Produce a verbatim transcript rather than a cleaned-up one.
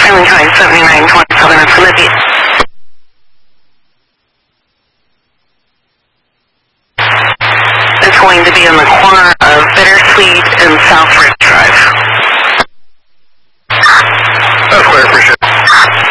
Friendly Time seventy-nine twenty-seven, it's going to be... It's going to be in the corner of Bittersweet and Southridge.